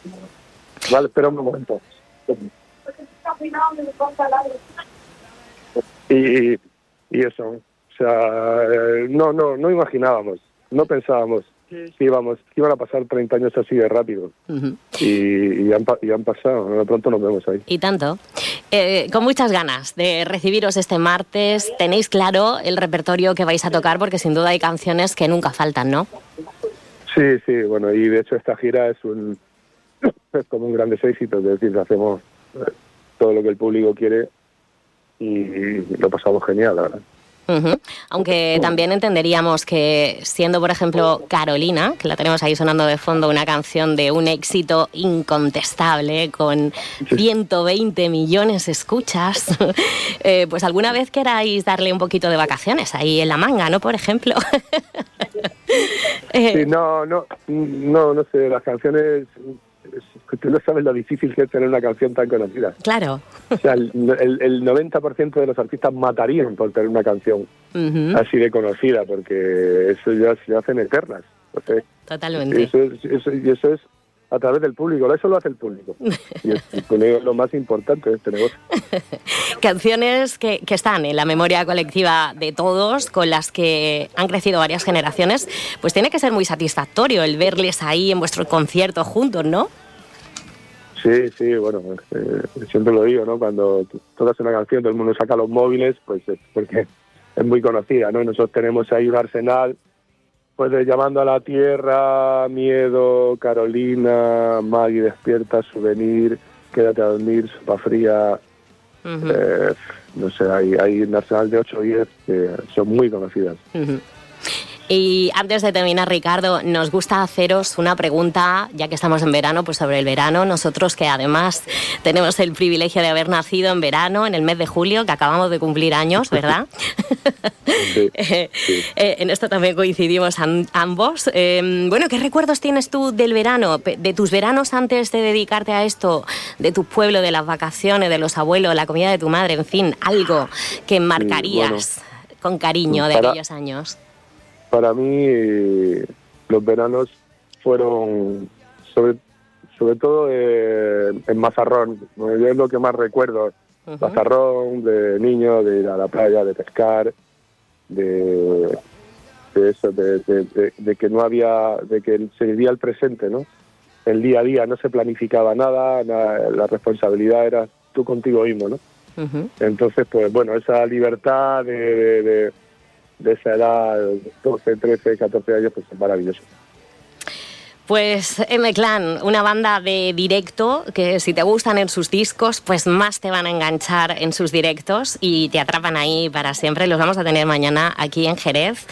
Vale, espera un momento. Y, y eso, o sea, no imaginábamos, no pensábamos que iban a pasar 30 años así de rápido. Uh-huh. Y han pasado, de pronto nos vemos ahí. Y tanto. Con muchas ganas de recibiros este martes. Tenéis claro el repertorio que vais a tocar, porque sin duda hay canciones que nunca faltan, ¿no? Sí, bueno, y de hecho esta gira es como un gran éxito, es decir, hacemos todo lo que el público quiere y lo pasamos genial, la verdad. Uh-huh. Aunque también entenderíamos que siendo, por ejemplo, Carolina, que la tenemos ahí sonando de fondo, una canción de un éxito incontestable con 120 millones de escuchas, pues alguna vez queráis darle un poquito de vacaciones ahí en la manga, ¿no? Por ejemplo. Sí, no sé, las canciones... Tú no sabes lo difícil que es tener una canción tan conocida. Claro. O sea, el 90% de los artistas matarían por tener una canción así de conocida, porque eso ya se hacen eternas. Entonces, totalmente. Eso es a través del público, eso lo hace el público. Y el público es lo más importante de este negocio. Canciones que están en la memoria colectiva de todos, con las que han crecido varias generaciones, pues tiene que ser muy satisfactorio el verles ahí en vuestros conciertos juntos, ¿no? Sí, bueno, siempre lo digo, ¿no? Cuando tocas una canción, todo el mundo saca los móviles, pues es porque es muy conocida, ¿no? Y nosotros tenemos ahí un arsenal, pues de Llamando a la Tierra, Miedo, Carolina, Maggie Despierta, Souvenir, Quédate a Dormir, Sopa Fría, no sé, hay un arsenal de 8 o 10 que son muy conocidas. Uh-huh. Y antes de terminar, Ricardo, nos gusta haceros una pregunta, ya que estamos en verano, pues sobre el verano. Nosotros que además tenemos el privilegio de haber nacido en verano, en el mes de julio, que acabamos de cumplir años, ¿verdad? Sí. En esto también coincidimos ambos. Bueno, ¿qué recuerdos tienes tú del verano, de tus veranos antes de dedicarte a esto, de tu pueblo, de las vacaciones, de los abuelos, la comida de tu madre, en fin, algo que marcarías con cariño de aquellos años? Para mí los veranos fueron sobre todo en Mazarrón, es lo que más recuerdo. Uh-huh. Mazarrón, de niño, de ir a la playa, de pescar, de eso, de que no había, de que se vivía el presente, ¿no? El día a día, no se planificaba nada, la responsabilidad era tú contigo mismo, ¿no? Uh-huh. Entonces, pues bueno, esa libertad de esa edad, 12, 13, 14 años, pues es maravilloso. Pues M-Clan, una banda de directo que si te gustan en sus discos, pues más te van a enganchar en sus directos y te atrapan ahí para siempre. Los vamos a tener mañana aquí en Jerez.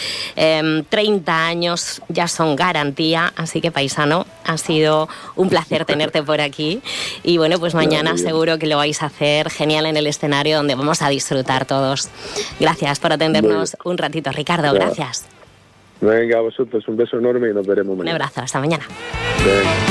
30 años ya son garantía, así que paisano, ha sido un placer tenerte por aquí. Y bueno, pues mañana seguro que lo vais a hacer genial en el escenario donde vamos a disfrutar todos. Gracias por atendernos un ratito, Ricardo, gracias. Venga, a vosotros un beso enorme y nos veremos mañana. Un abrazo, hasta mañana. Venga.